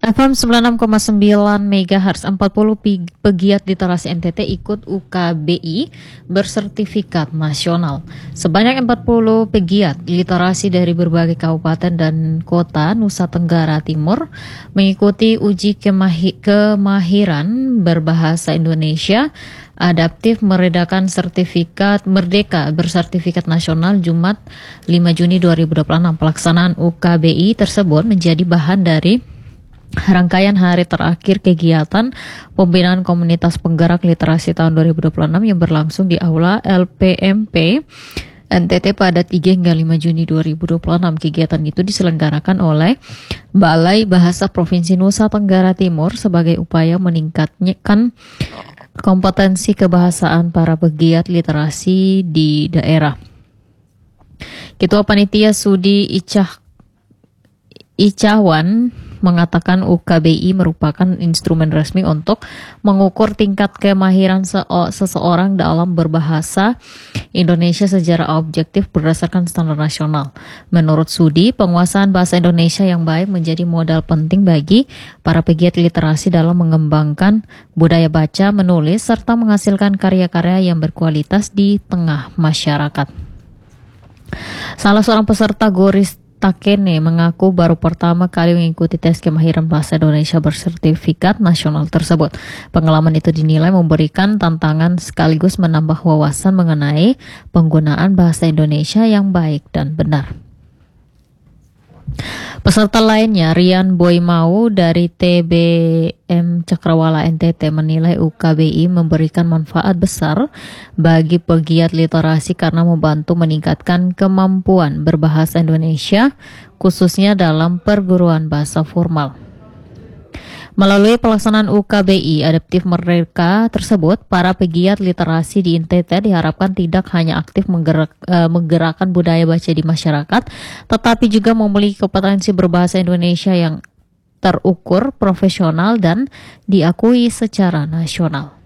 FM 96,9 MHz 40 pegiat literasi NTT ikut UKBI bersertifikat nasional. Sebanyak 40 pegiat literasi dari berbagai kabupaten dan kota Nusa Tenggara Timur mengikuti uji kemahiran berbahasa Indonesia adaptif meredakan sertifikat Merdeka bersertifikat nasional Jumat 5 Juni 2026. Pelaksanaan UKBI tersebut menjadi bahan dari rangkaian hari terakhir kegiatan pembinaan komunitas penggerak literasi tahun 2026 yang berlangsung di Aula LPMP NTT pada 3 hingga 5 Juni 2026. Kegiatan itu diselenggarakan oleh Balai Bahasa Provinsi Nusa Tenggara Timur sebagai upaya meningkatkan kompetensi kebahasaan para pegiat literasi di daerah. Ketua Panitia Sudi Icawan mengatakan UKBI merupakan instrumen resmi untuk mengukur tingkat kemahiran seseorang dalam berbahasa Indonesia secara objektif berdasarkan standar nasional. Menurut Sudi, penguasaan bahasa Indonesia yang baik menjadi modal penting bagi para pegiat literasi dalam mengembangkan budaya baca, menulis, serta menghasilkan karya-karya yang berkualitas di tengah masyarakat. Salah seorang peserta Goris Takene mengaku baru pertama kali mengikuti tes kemahiran bahasa Indonesia bersertifikat nasional tersebut. Pengalaman itu dinilai memberikan tantangan sekaligus menambah wawasan mengenai penggunaan bahasa Indonesia yang baik dan benar. Peserta lainnya, Rian Boymau dari TBM Cakrawala NTT menilai UKBI memberikan manfaat besar bagi pegiat literasi karena membantu meningkatkan kemampuan berbahasa Indonesia, khususnya dalam perguruan bahasa formal. Melalui pelaksanaan UKBI adaptif mereka tersebut, para pegiat literasi di NTT diharapkan tidak hanya aktif menggerakkan budaya baca di masyarakat, tetapi juga memiliki kompetensi berbahasa Indonesia yang terukur, profesional, dan diakui secara nasional.